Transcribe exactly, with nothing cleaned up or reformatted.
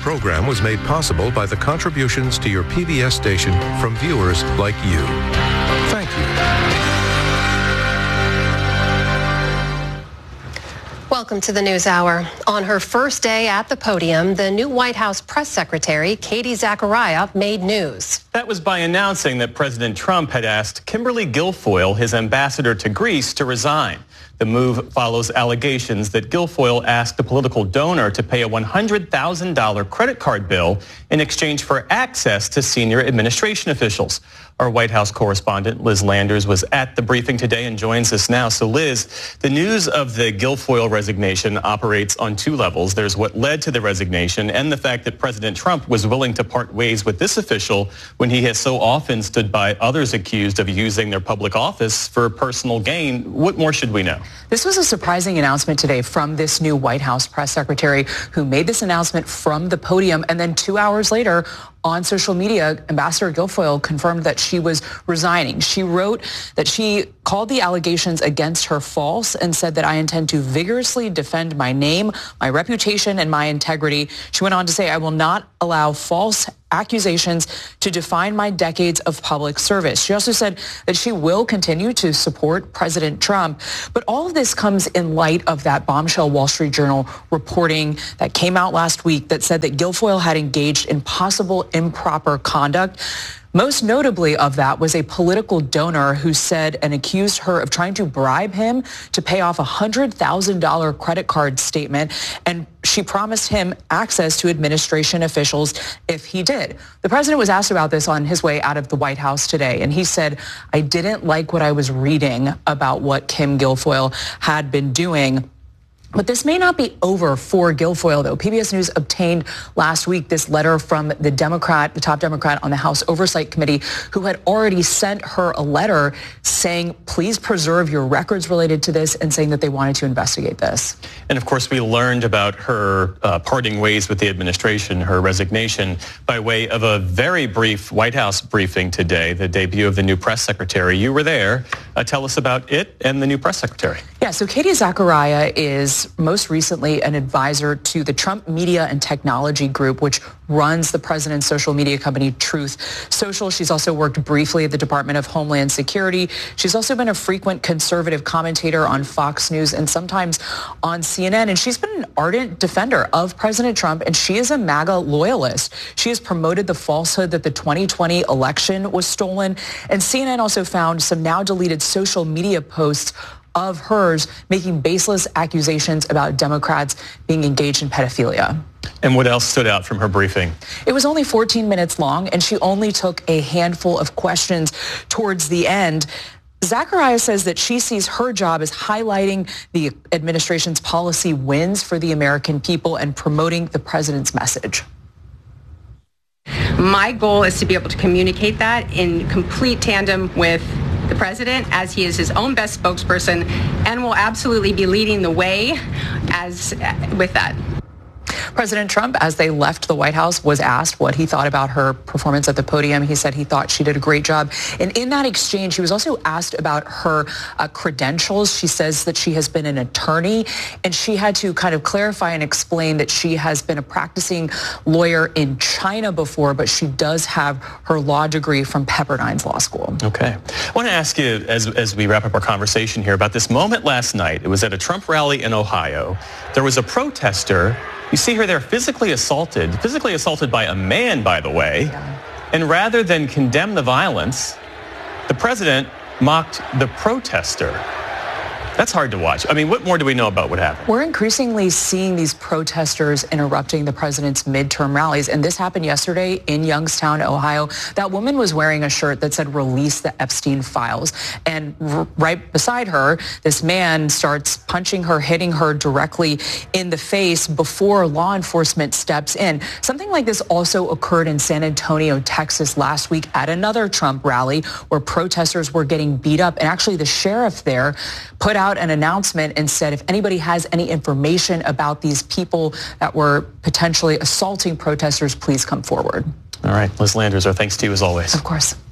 program was made possible by the contributions to your P B S station from viewers like you. Thank you. Welcome to the News Hour. On her first day at the podium, the new White House press secretary, Katie Zachariah, made news. That was by announcing that President Trump had asked Kimberly Guilfoyle, his ambassador to Greece, to resign. The move follows allegations that Guilfoyle asked a political donor to pay a one hundred thousand dollars credit card bill in exchange for access to senior administration officials. Our White House correspondent, Liz Landers, was at the briefing today and joins us now. So, Liz, the news of the Guilfoyle resignation operates on two levels. There's what led to the resignation and the fact that President Trump was willing to part ways with this official when he has so often stood by others accused of using their public office for personal gain. What more should we know? This was a surprising announcement today from this new White House press secretary who made this announcement from the podium, and then two hours later on social media, Ambassador Guilfoyle confirmed that she was resigning. She wrote that she called the allegations against her false and said that I intend to vigorously defend my name, my reputation, and my integrity. She went on to say, I will not allow false accusations to define my decades of public service. She also said that she will continue to support President Trump. But all of this comes in light of that bombshell Wall Street Journal reporting that came out last week that said that Guilfoyle had engaged in possible improper conduct. Most notably of that was a political donor who said and accused her of trying to bribe him to pay off a one hundred thousand dollars credit card statement, and she promised him access to administration officials if he did. The president was asked about this on his way out of the White House today, and he said, I didn't like what I was reading about what Kim Guilfoyle had been doing. But this may not be over for Guilfoyle, though. P B S News obtained last week this letter from the Democrat, the top Democrat on the House Oversight Committee, who had already sent her a letter saying, please preserve your records related to this, and saying that they wanted to investigate this. And of course, we learned about her uh, parting ways with the administration, her resignation, by way of a very brief White House briefing today, the debut of the new press secretary. You were there. Uh, tell us about it and the new press secretary. Yeah, so Katie Zachariah is most recently an advisor to the Trump Media and Technology Group, which runs the president's social media company Truth Social. She's also worked briefly at the Department of Homeland Security. She's also been a frequent conservative commentator on Fox News and sometimes on C N N. And she's been an ardent defender of President Trump, and she is a MAGA loyalist. She has promoted the falsehood that the twenty twenty election was stolen. And C N N also found some now deleted social media posts of hers making baseless accusations about Democrats being engaged in pedophilia. And what else stood out from her briefing? It was only fourteen minutes long, and she only took a handful of questions towards the end. Zachariah says that she sees her job as highlighting the administration's policy wins for the American people and promoting the president's message. My goal is to be able to communicate that in complete tandem with the president, as he is his own best spokesperson, and will absolutely be leading the way as with that. President Trump, as they left the White House, was asked what he thought about her performance at the podium. He said he thought she did a great job. And in that exchange, he was also asked about her uh, credentials. She says that she has been an attorney, and she had to kind of clarify and explain that she has been a practicing lawyer in China before, but she does have her law degree from Pepperdine's Law School. Okay. I want to ask you, as, as we wrap up our conversation here, about this moment last night. It was at a Trump rally in Ohio. There was a protester. You see her there physically assaulted, physically assaulted by a man, by the way. Yeah. And rather than condemn the violence, the president mocked the protester. That's hard to watch. I mean, what more do we know about what happened? We're increasingly seeing these protesters interrupting the president's midterm rallies. And this happened yesterday in Youngstown, Ohio. That woman was wearing a shirt that said, release the Epstein files. And r- right beside her, this man starts punching her, hitting her directly in the face before law enforcement steps in. Something like this also occurred in San Antonio, Texas last week at another Trump rally where protesters were getting beat up. And actually the sheriff there put out an announcement and said if anybody has any information about these people that were potentially assaulting protesters, please come forward. All right, Liz Landers, our thanks to you as always. Of course.